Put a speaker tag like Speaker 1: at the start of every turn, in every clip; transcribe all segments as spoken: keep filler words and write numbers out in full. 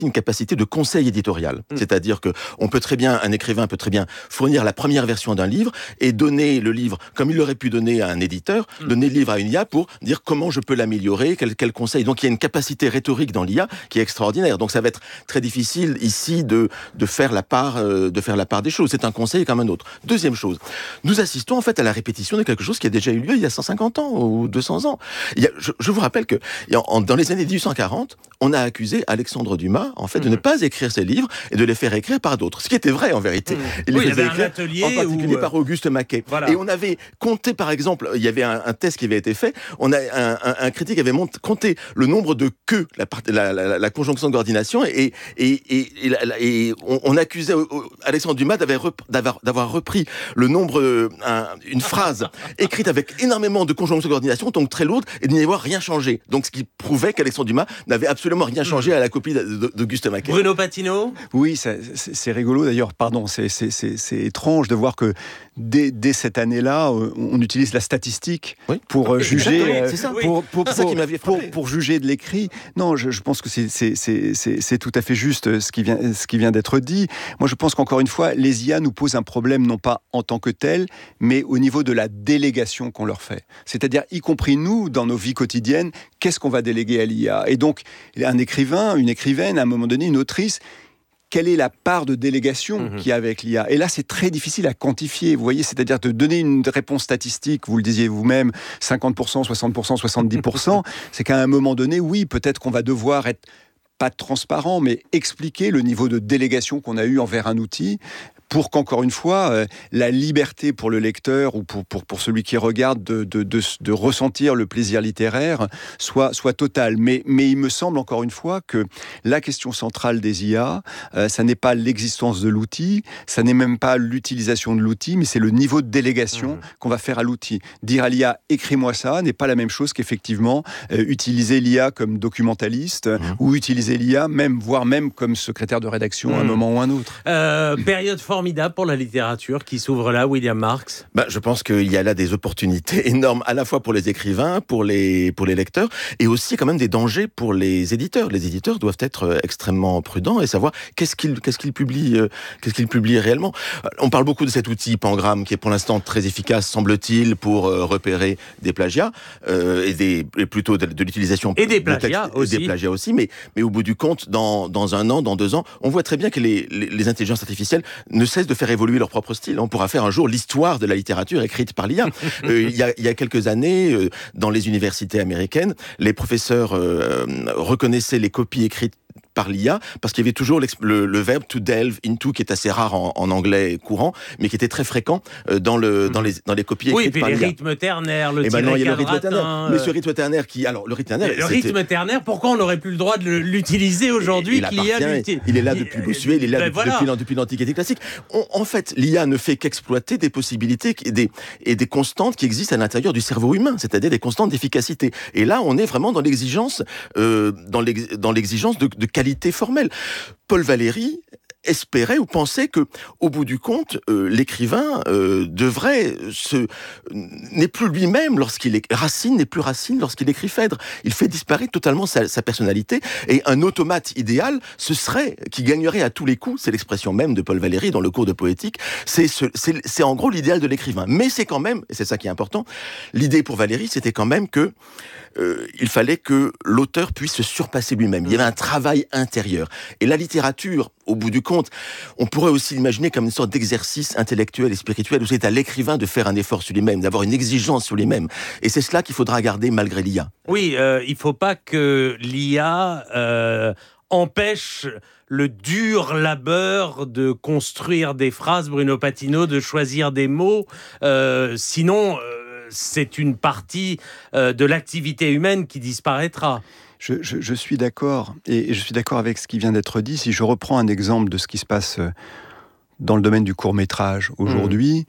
Speaker 1: une capacité de conseil éditorial. Mmh. C'est-à-dire que on peut très bien, un écrivain peut très bien fournir la première version d'un livre et donner le livre, comme il l'aurait pu donner à un éditeur, mmh. donner le livre à une I A pour dire comment je peux l'améliorer, quel, quel conseil. Donc il y a une capacité rhétorique dans l'I A qui est extraordinaire. Donc ça va être très difficile ici de, de, faire la part, euh, de faire la part des choses. C'est un conseil comme un autre. Deuxième chose, nous assistons en fait à la répétition de quelque chose qui a déjà eu lieu il y a cent cinquante ans ou deux cents ans. Il y a, je, je vous rappelle que en, dans les années dix-huit cent quarante, on a accusé Alexandre Dumas en fait, de mmh. ne pas écrire ses livres et de les faire écrire par d'autres. Ce qui était vrai, en vérité.
Speaker 2: Mmh.
Speaker 1: Il
Speaker 2: oui,
Speaker 1: les faisait
Speaker 2: il y avait un atelier
Speaker 1: en particulier
Speaker 2: où...
Speaker 1: par Auguste Maquet. Voilà. Et on avait compté, par exemple, il y avait un, un test qui avait été fait, on a, un, un, un critique avait monté, compté le nombre de queues, la, la, la, la conjonction de coordination, et, et, et, et, et on, on accusait Alexandre Dumas d'avoir, d'avoir repris le nombre, un, une phrase écrite avec énormément de conjonction de coordination, donc très lourde, et de n'y avoir rien changé. Donc ce qui prouvait qu'Alexandre Dumas n'avait absolument rien changé à la copie d'Auguste Maquet.
Speaker 2: Bruno Patino ?
Speaker 3: Oui, c'est, c'est, c'est rigolo d'ailleurs, pardon, c'est, c'est, c'est, c'est étrange de voir que dès, dès cette année-là, on utilise la statistique oui. pour oui, juger, euh,
Speaker 1: c'est ça.
Speaker 3: Pour, pour,
Speaker 1: c'est ça
Speaker 3: pour,
Speaker 1: qui m'avait
Speaker 3: pour, pour juger de l'écrit. Non, je, je pense que c'est, c'est, c'est, c'est, c'est tout à fait juste ce qui vient, ce qui vient d'être dit. Moi, je pense qu'encore une fois, les I A nous posent un problème non pas en tant que tel, mais au niveau de la délégation qu'on leur fait. C'est-à-dire, y compris nous, dans nos vies quotidiennes, qu'est-ce qu'on va déléguer à l'I A ? Et donc, un écrivain, une écrivaine, à un moment donné, une autrice, quelle est la part de délégation mmh. qu'il y a avec l'I A ? Et là, c'est très difficile à quantifier, vous voyez, c'est-à-dire de donner une réponse statistique, vous le disiez vous-même, cinquante pour cent, soixante pour cent, soixante-dix pour cent, c'est qu'à un moment donné, oui, peut-être qu'on va devoir être pas transparent, mais expliquer le niveau de délégation qu'on a eu envers un outil, pour qu'encore une fois, euh, la liberté pour le lecteur ou pour, pour, pour celui qui regarde de, de, de, de ressentir le plaisir littéraire soit, soit totale. Mais, mais il me semble encore une fois que la question centrale des I A, euh, ça n'est pas l'existence de l'outil, ça n'est même pas l'utilisation de l'outil, mais c'est le niveau de délégation mmh. qu'on va faire à l'outil. Dire à l'I A, écris-moi ça, n'est pas la même chose qu'effectivement euh, utiliser l'I A comme documentaliste mmh. ou utiliser l'I A, même, voire même comme secrétaire de rédaction mmh. à un moment ou un autre.
Speaker 2: Euh, période formidable pour la littérature qui s'ouvre là, William Marx.
Speaker 1: Bah, je pense qu'il y a là des opportunités énormes, à la fois pour les écrivains, pour les, pour les lecteurs, et aussi quand même des dangers pour les éditeurs. Les éditeurs doivent être extrêmement prudents et savoir qu'est-ce qu'ils, qu'est-ce qu'ils publient, euh, qu'est-ce qu'ils publient réellement. On parle beaucoup de cet outil Pangram qui est pour l'instant très efficace, semble-t-il, pour euh, repérer des plagiats euh, et, des, et plutôt de, de l'utilisation
Speaker 2: et des plagiats
Speaker 1: textes,
Speaker 2: aussi.
Speaker 1: Et des plagiats aussi. Mais, mais au bout du compte, dans, dans un an, dans deux ans, on voit très bien que les, les, les intelligences artificielles ne cessent de faire évoluer leur propre style. On pourra faire un jour l'histoire de la littérature écrite par l'I A. euh, il, y a, il y a quelques années, euh, dans les universités américaines, les professeurs euh, reconnaissaient les copies écrites par l'I A, parce qu'il y avait toujours le, le verbe to delve into, qui est assez rare en, en anglais courant, mais qui était très fréquent euh, dans, le, dans, les, dans les copies écrites
Speaker 2: oui,
Speaker 1: par l'I A.
Speaker 2: Oui, les rythmes ternaires, le
Speaker 1: et
Speaker 2: tiré
Speaker 1: ben non, il y a le rythme
Speaker 2: quadratin,
Speaker 1: ternaire.
Speaker 2: Euh...
Speaker 1: Mais ce rythme ternaire qui... Alors, le rythme ternaire...
Speaker 2: Le rythme ternaire, pourquoi on n'aurait plus le droit de l'utiliser aujourd'hui
Speaker 1: il,
Speaker 2: qu'il y a
Speaker 1: il, il est là depuis Bossuet, il est là ben depuis, voilà. depuis, depuis l'Antiquité classique. On, en fait, l'I A ne fait qu'exploiter des possibilités et des, et des constantes qui existent à l'intérieur du cerveau humain, c'est-à-dire des constantes d'efficacité. Et là, on est vraiment dans l'exigence, euh, dans, l'ex, dans l'exigence de, de qualité formelle. Paul Valéry espérait ou pensait que, au bout du compte, euh, l'écrivain euh, devrait se n'est plus lui-même lorsqu'il est Racine n'est plus Racine lorsqu'il écrit Phèdre. Il fait disparaître totalement sa, sa personnalité et un automate idéal, ce serait qui gagnerait à tous les coups. C'est l'expression même de Paul Valéry dans le cours de poétique. C'est ce, c'est, c'est en gros l'idéal de l'écrivain. Mais c'est quand même, et c'est ça qui est important, l'idée pour Valéry, c'était quand même que euh, il fallait que l'auteur puisse se surpasser lui-même. Il y avait un travail intérieur. Et la littérature, au bout du compte, on pourrait aussi l'imaginer comme une sorte d'exercice intellectuel et spirituel où c'est à l'écrivain de faire un effort sur lui-même, d'avoir une exigence sur lui-même. Et c'est cela qu'il faudra garder malgré l'I A.
Speaker 2: Oui, euh, il ne faut pas que l'I A euh, empêche le dur labeur de construire des phrases, Bruno Patino, de choisir des mots. Euh, sinon, euh, c'est une partie euh, de l'activité humaine qui disparaîtra.
Speaker 3: Je, je, je suis d'accord, et je suis d'accord avec ce qui vient d'être dit. Si je reprends un exemple de ce qui se passe dans le domaine du court-métrage aujourd'hui, mmh.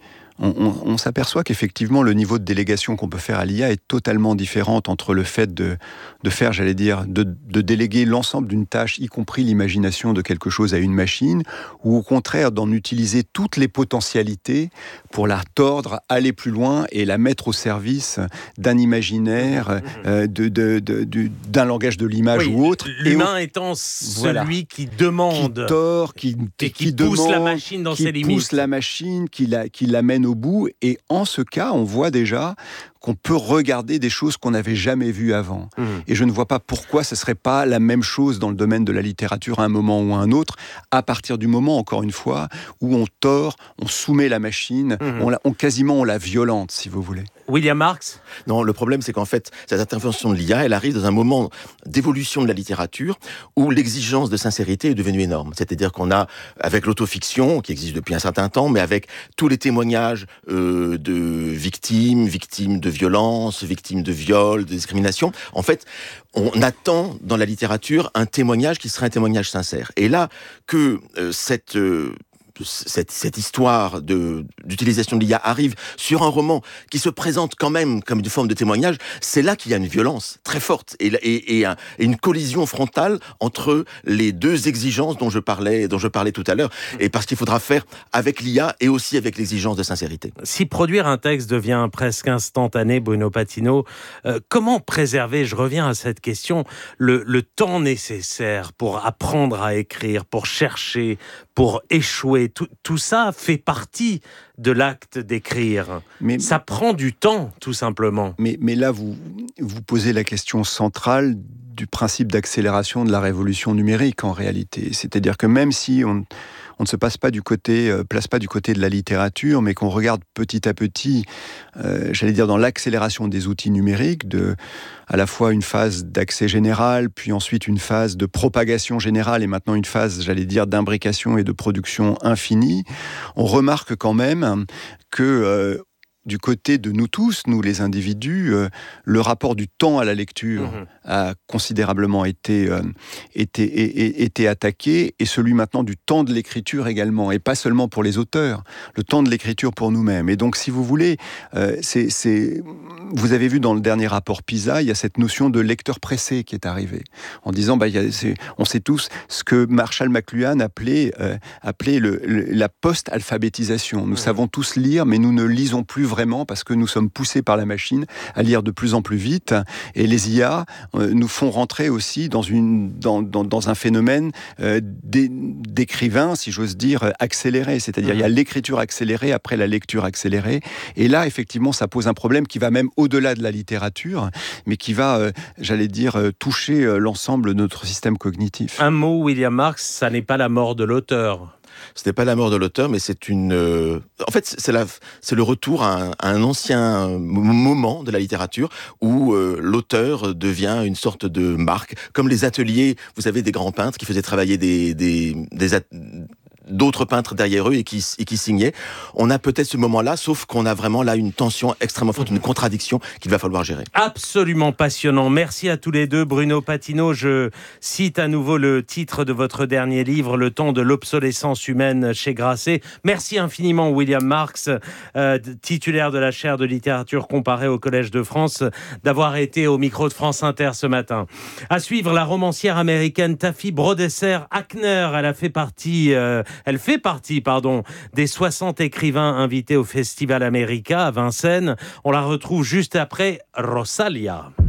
Speaker 3: on, on, on s'aperçoit qu'effectivement, le niveau de délégation qu'on peut faire à l'I A est totalement différent entre le fait de, de faire, j'allais dire, de, de déléguer l'ensemble d'une tâche, y compris l'imagination de quelque chose à une machine, ou au contraire d'en utiliser toutes les potentialités pour la tordre, aller plus loin et la mettre au service d'un imaginaire, mmh. euh, de, de, de, de, d'un langage de l'image
Speaker 2: oui,
Speaker 3: ou autre.
Speaker 2: L'humain et au... étant celui voilà. qui demande,
Speaker 3: qui tord, qui,
Speaker 2: et qui,
Speaker 3: qui
Speaker 2: pousse
Speaker 3: demande,
Speaker 2: la machine dans
Speaker 3: qui
Speaker 2: ses limites.
Speaker 3: pousse la machine, qui, la, qui l'amène au bout. Et en ce cas, on voit déjà qu'on peut regarder des choses qu'on n'avait jamais vues avant. Mmh. Et je ne vois pas pourquoi ce ne serait pas la même chose dans le domaine de la littérature à un moment ou à un autre, à partir du moment, encore une fois, où on tord, on soumet la machine, mmh. on, la, on quasiment on la violente, si vous voulez.
Speaker 2: William Marx ?
Speaker 1: Non, le problème, c'est qu'en fait, cette intervention de l'I A, elle arrive dans un moment d'évolution de la littérature où l'exigence de sincérité est devenue énorme. C'est-à-dire qu'on a, avec l'autofiction, qui existe depuis un certain temps, mais avec tous les témoignages euh, de victimes, victimes de violences, victimes de viols, de discrimination, en fait, on attend dans la littérature un témoignage qui serait un témoignage sincère. Et là, que euh, cette... Euh, Cette, cette histoire de, d'utilisation de l'I A arrive sur un roman qui se présente quand même comme une forme de témoignage, c'est là qu'il y a une violence très forte et, et, et, un, et une collision frontale entre les deux exigences dont je parlais, dont je parlais tout à l'heure, et parce qu'il faudra faire avec l'I A et aussi avec l'exigence de sincérité.
Speaker 2: Si produire un texte devient presque instantané, Bruno Patino, euh, comment préserver, je reviens à cette question, le, le temps nécessaire pour apprendre à écrire, pour chercher, pour échouer? Tout, tout ça fait partie de l'acte d'écrire. Mais ça prend du temps, tout simplement.
Speaker 3: Mais, mais là, vous, vous posez la question centrale du principe d'accélération de la révolution numérique, en réalité. C'est-à-dire que même si on... on ne se passe pas du côté, euh, place pas du côté de la littérature, mais qu'on regarde petit à petit, euh, j'allais dire dans l'accélération des outils numériques, de, à la fois une phase d'accès général, puis ensuite une phase de propagation générale, et maintenant une phase, j'allais dire, d'imbrication et de production infinie, on remarque quand même que... Euh, du côté de nous tous, nous les individus, euh, le rapport du temps à la lecture mmh. a considérablement été, euh, été, été, été attaqué, et celui maintenant du temps de l'écriture également, et pas seulement pour les auteurs, le temps de l'écriture pour nous-mêmes. Et donc, si vous voulez, euh, c'est, c'est... vous avez vu dans le dernier rapport PISA, il y a cette notion de lecteur pressé qui est arrivée, en disant, bah, il y a, c'est, on sait tous ce que Marshall McLuhan appelait, euh, appelait le, le, la post-alphabétisation. Nous mmh. savons tous lire, mais nous ne lisons plus vraiment parce que nous sommes poussés par la machine à lire de plus en plus vite, et les I A euh, nous font rentrer aussi dans, une, dans, dans, dans un phénomène euh, d'é, d'écrivain, si j'ose dire, accéléré, c'est-à-dire mmh. il y a l'écriture accélérée après la lecture accélérée, et là effectivement ça pose un problème qui va même au-delà de la littérature, mais qui va, euh, j'allais dire, euh, toucher euh, l'ensemble de notre système cognitif.
Speaker 2: Un mot, William Marx, ça n'est pas la mort de l'auteur.
Speaker 1: Ce n'est pas la mort de l'auteur, mais c'est une... Euh... En fait, c'est, la... c'est le retour à un, à un ancien moment de la littérature où euh, l'auteur devient une sorte de marque. Comme les ateliers, vous savez, des grands peintres qui faisaient travailler des... des, des at... d'autres peintres derrière eux et qui, et qui signaient. On a peut-être ce moment-là, sauf qu'on a vraiment là une tension extrêmement forte, une contradiction qu'il va falloir gérer.
Speaker 2: Absolument passionnant. Merci à tous les deux. Bruno Patino, je cite à nouveau le titre de votre dernier livre, Le temps de l'obsolescence humaine chez Grasset. Merci infiniment William Marx, euh, titulaire de la chaire de littérature comparée au Collège de France, d'avoir été au micro de France Inter ce matin. À suivre, la romancière américaine Taffy Brodesser-Hackner. Elle a fait partie... Euh, Elle fait partie, pardon, des soixante écrivains invités au Festival America à Vincennes. On la retrouve juste après Rosalia.